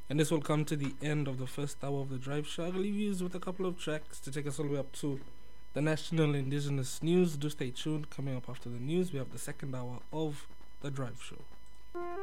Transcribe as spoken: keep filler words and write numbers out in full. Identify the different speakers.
Speaker 1: And this will come to the end of the first hour of the Drive Show. I'll leave you with a couple of tracks to take us all the way up to the National Indigenous News. Do stay tuned. Coming up after the news, we have the second hour of the Drive Show.